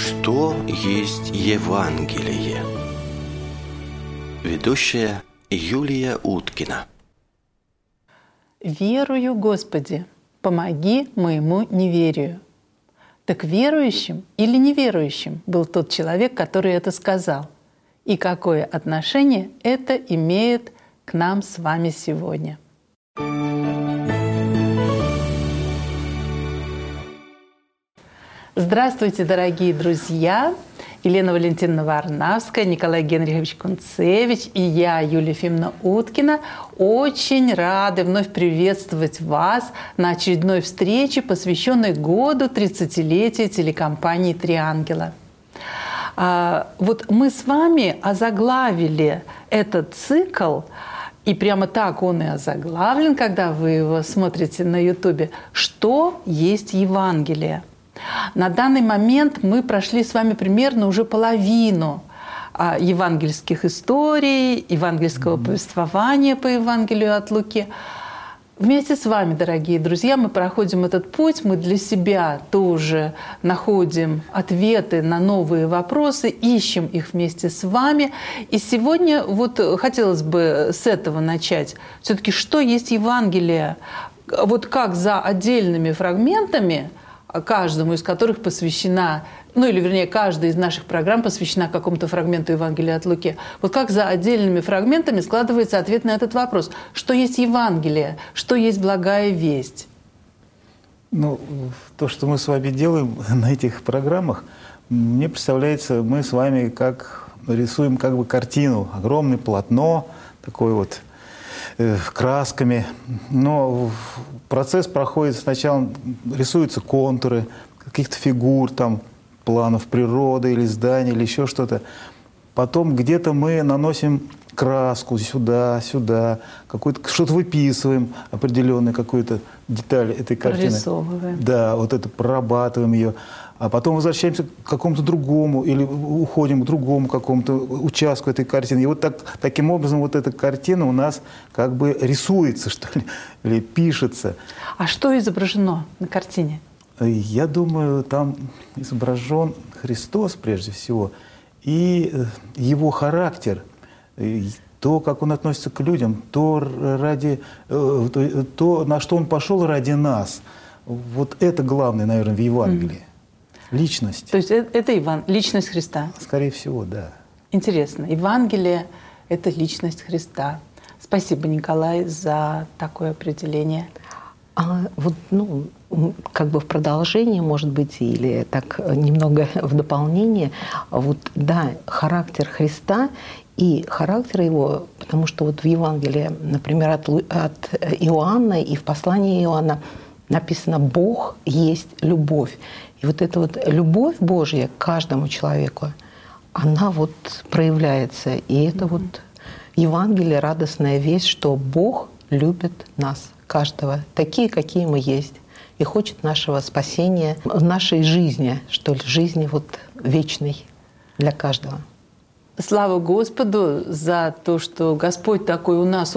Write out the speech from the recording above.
Что есть Евангелие? Ведущая Юлия Уткина. «Верую, Господи, помоги моему неверию». Так верующим или неверующим был тот человек, который это сказал? И какое отношение это имеет к нам с вами сегодня? Здравствуйте, дорогие друзья! Елена Валентиновна Варнавская, Николай Генрихович Кунцевич и я, Юлия Ефимовна Уткина, очень рады вновь приветствовать вас на очередной встрече, посвященной году 30-летия телекомпании «Три ангела». Вот мы с вами озаглавили этот цикл, и прямо так он и озаглавлен, когда вы его смотрите на Ютубе, «Что есть Евангелие?». На данный момент мы прошли с вами примерно уже половину евангельских историй, евангельского повествования по Евангелию от Луки. Вместе с вами, дорогие друзья, мы проходим этот путь, мы для себя тоже находим ответы на новые вопросы, ищем их вместе с вами. И сегодня вот хотелось бы с этого начать. Все-таки что есть Евангелие? Вот как за отдельными фрагментами, каждому из которых посвящена, или вернее, каждая из наших программ посвящена какому-то фрагменту Евангелия от Луки. Вот как за отдельными фрагментами складывается ответ на этот вопрос. Что есть Евангелие? Что есть благая весть? То, что мы с вами делаем на этих программах, мне представляется, мы с вами рисуем картину, огромное полотно, такое вот красками. Но процесс проходит сначала, рисуются контуры каких-то фигур, планов природы или зданий, или еще что-то. Потом где-то мы наносим краску сюда, что-то выписываем, определенную какую-то деталь этой картины. Прорисовываем. Да, вот это прорабатываем ее. А потом возвращаемся к какому-то другому или уходим к другому какому-то участку этой картины. И вот таким образом вот эта картина у нас рисуется, что ли, или пишется. А что изображено на картине? Я думаю, там изображен Христос прежде всего, и его характер, то, как он относится к людям, то, на что он пошел ради нас. Вот это главное, наверное, в Евангелии. Личность. То есть это личность Христа? Скорее всего, да. Интересно. Евангелие – это личность Христа. Спасибо, Николай, за такое определение. В продолжение, может быть, или так немного в дополнение, характер Христа и характер его, потому что в Евангелии, например, от Иоанна и в послании Иоанна написано «Бог есть любовь». И эта любовь Божья к каждому человеку, она проявляется. И это Евангелие, радостная весть, что Бог любит нас, каждого, такие, какие мы есть, и хочет нашего спасения, нашей жизни, жизни вечной для каждого. Слава Господу за то, что Господь такой у нас